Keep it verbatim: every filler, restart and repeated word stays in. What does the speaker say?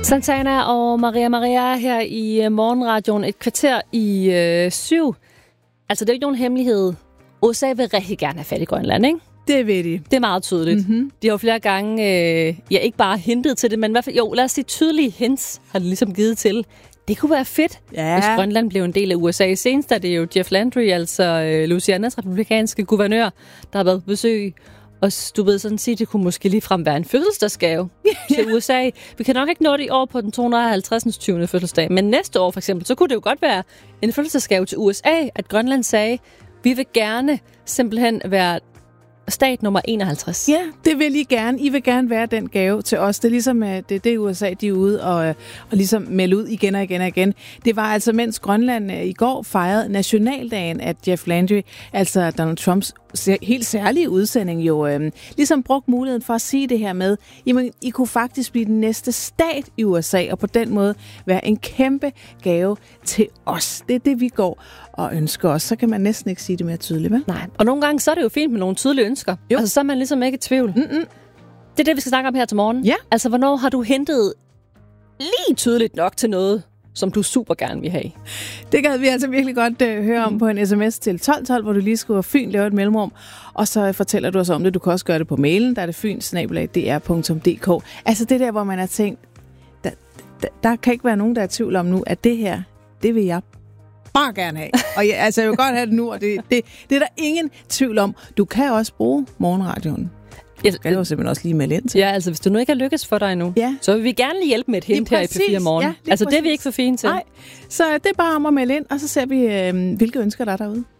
Santana og Maria Maria her i morgenradioen et kvarter i øh, syv. Altså, det er jo ikke nogen hemmelighed. U S A vil rigtig gerne have fat i Grønland, ikke? Det ved de. Det er meget tydeligt. Mm-hmm. De har jo flere gange, øh, ja, ikke bare hintet til det, men i hvert fald, jo, lad os sige tydelige hints har de ligesom givet til. Det kunne være fedt, ja. Hvis Grønland blev en del af U S A. Senest er det jo Jeff Landry, altså øh, Louisianas republikanske guvernør, der har været på besøg. Og du ved sådan sige, det kunne måske ligefrem være en fødselsdagsgave ja. Til U S A. Vi kan nok ikke nå det i år på den to hundrede og halvtreds tyvende fødselsdag, men næste år for eksempel, så kunne det jo godt være en fødselsdagsgave til U S A, at Grønland sagde, vi vil gerne simpelthen være stat nummer enoghalvtreds. Ja, det vil I gerne. I vil gerne være den gave til os. Det er ligesom, at det er det U S A, de er ude og, og ligesom melde ud igen og igen og igen. Det var altså, mens Grønland i går fejrede nationaldagen, at Jeff Landry, altså Donald Trumps helt særlige udsending, jo øh, ligesom brugt muligheden for at sige det her med, jamen, I kunne faktisk blive den næste stat i U S A, og på den måde være en kæmpe gave til os. Det er det, vi går og ønsker os. Så kan man næsten ikke sige det mere tydeligt, vel? Nej, og nogle gange så er det jo fint med nogle tydelige ønsker. Jo. Altså, så er man ligesom ikke i tvivl. Mm-mm. Det er det, vi skal snakke om her til morgen. Ja. Altså, hvornår har du hentet lige tydeligt nok til noget, som du super gerne vil have? Det kan vi altså virkelig godt uh, høre om mm. på en sms til tolv tolv, hvor du lige skriver Fyn, laver et mellemrum, og så fortæller du os om det. Du kan også gøre det på mailen, der er det fyn snabel-a d r punktum d k. Altså det der, hvor man har tænkt, der, der, der kan ikke være nogen, der er i tvivl om nu, at det her, det vil jeg bare gerne have. Og ja, altså, jeg vil godt have det nu, og det, det, det er der ingen tvivl om. Du kan også bruge morgenradioen. Jeg skal jo simpelthen også lige melde ind til. Ja, altså hvis du nu ikke har lykkes for dig endnu, ja. Så vil vi gerne hjælpe med et hint her i P fire Morgen. Ja, altså præcis. Det er vi ikke for fint til. Nej, så det er bare om at melde ind, og så ser vi, øh, hvilke ønsker der er derude.